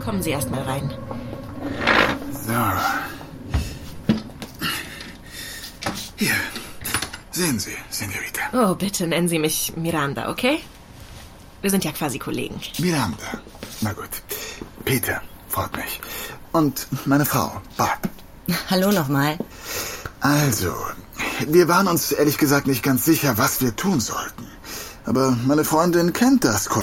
Kommen Sie erst mal rein. So. Hier. Sehen Sie, Senorita. Oh, bitte nennen Sie mich Miranda, okay? Wir sind ja quasi Kollegen. Miranda. Na gut. Peter, freut mich. Und meine Frau, Barb. Hallo nochmal. Also, wir waren uns ehrlich gesagt nicht ganz sicher, was wir tun sollten. Aber meine Freundin kennt das